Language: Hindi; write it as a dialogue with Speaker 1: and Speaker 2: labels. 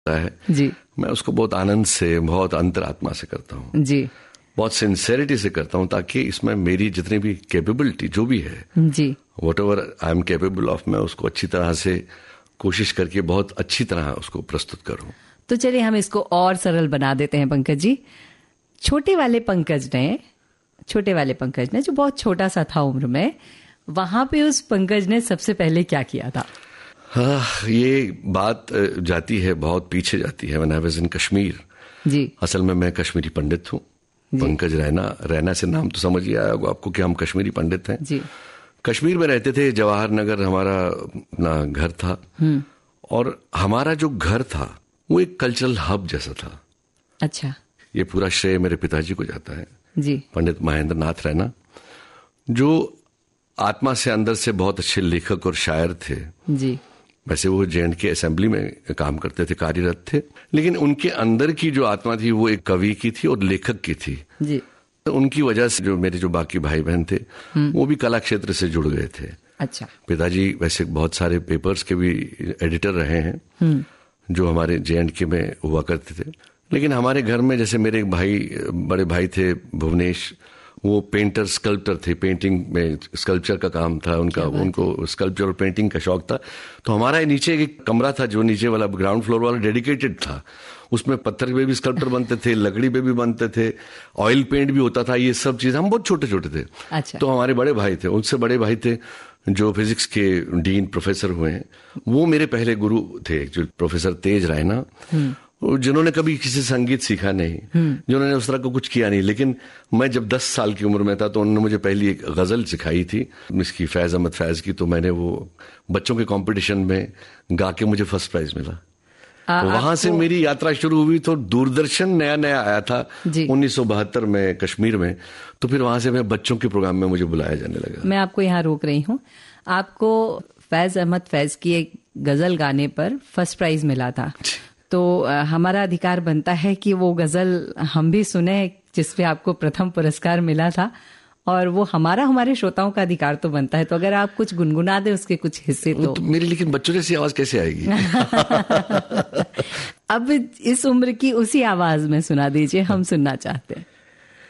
Speaker 1: है
Speaker 2: जी,
Speaker 1: मैं उसको बहुत आनंद से, बहुत अंतरात्मा से करता हूँ
Speaker 2: जी,
Speaker 1: बहुत सिंसेरिटी से करता हूँ, ताकि इसमें मेरी जितनी भी कैपेबिलिटी जो भी है,
Speaker 2: जी,
Speaker 1: whatever I am capable of, मैं उसको अच्छी तरह से कोशिश करके बहुत अच्छी तरह उसको प्रस्तुत करूँ।
Speaker 2: तो चलिए हम इसको और सरल बना देते हैं पंकज जी। छोटे वाले पंकज ने जो बहुत छोटा सा था उम्र में, वहां पे उस पंकज ने सबसे पहले क्या किया था?
Speaker 1: हाँ, ये बात जाती है, बहुत पीछे जाती है। When I was in Kashmir,
Speaker 2: जी,
Speaker 1: असल में मैं कश्मीरी पंडित हूँ। पंकज रैना से नाम तो समझ ही आया होगा आपको कि हम कश्मीरी पंडित हैं।
Speaker 2: जी,
Speaker 1: कश्मीर में रहते थे, जवाहर नगर हमारा अपना घर था, और हमारा जो घर था वो एक कल्चरल हब जैसा था।
Speaker 2: अच्छा,
Speaker 1: ये पूरा श्रेय मेरे पिताजी को जाता है,
Speaker 2: जी,
Speaker 1: पंडित महेंद्र नाथ रैना, जो आत्मा से अंदर से बहुत अच्छे लेखक और शायर थे।
Speaker 2: जी,
Speaker 1: वैसे वो J&K असेंबली में काम करते थे, कार्यरत थे, लेकिन उनके अंदर की जो आत्मा थी वो एक कवि की थी और लेखक की थी।
Speaker 2: जी,
Speaker 1: तो उनकी वजह से जो मेरे जो बाकी भाई बहन थे वो भी कला क्षेत्र से जुड़ गए थे।
Speaker 2: अच्छा,
Speaker 1: पिताजी वैसे बहुत सारे पेपर्स के भी एडिटर रहे हैं जो हमारे J&K में हुआ करते थे। लेकिन हमारे घर में जैसे मेरे बड़े भाई थे भुवनेश, वो पेंटर स्कल्प्टर थे, पेंटिंग में स्कल्पचर का काम था उनका, उनको स्कल्पचर और पेंटिंग का शौक था। तो हमारा नीचे एक कमरा था, जो नीचे वाला ग्राउंड फ्लोर वाला डेडिकेटेड था, उसमें पत्थर पे भी स्कल्पचर बनते थे, लकड़ी पे भी बनते थे, ऑयल पेंट भी होता था, ये सब चीज। हम बहुत छोटे छोटे थे।
Speaker 2: अच्छा,
Speaker 1: तो हमारे बड़े भाई थे, उनसे बड़े भाई थे जो फिजिक्स के डीन प्रोफेसर हुए हैं, वो मेरे पहले गुरु थे, जो प्रोफेसर तेज रैना, जिन्होंने कभी किसी संगीत सीखा नहीं, जिन्होंने उस तरह का कुछ किया नहीं। लेकिन मैं जब 10 साल की उम्र में था तो उन्होंने मुझे पहली एक गजल सिखाई थी, इसकी फैज अहमद फैज की। तो मैंने वो बच्चों के कंपटीशन में गा के मुझे फर्स्ट प्राइज मिला। तो वहां से मेरी यात्रा शुरू हुई। तो दूरदर्शन नया नया आया था 1972 में कश्मीर में, तो फिर वहां से मैं बच्चों के प्रोग्राम में मुझे बुलाया जाने लगा।
Speaker 2: मैं आपको यहाँ रोक रही हूँ। आपको फैज अहमद फैज की एक गजल गाने पर फर्स्ट प्राइज मिला था, तो हमारा अधिकार बनता है कि वो गजल हम भी सुने जिसपे आपको प्रथम पुरस्कार मिला था, और वो हमारे श्रोताओं का अधिकार तो बनता है। तो अगर आप कुछ गुनगुना दें उसके कुछ हिस्से तो
Speaker 1: मेरी, लेकिन बच्चों जैसी आवाज कैसे आएगी?
Speaker 2: अब इस उम्र की उसी आवाज में सुना दीजिए, हम सुनना चाहते हैं।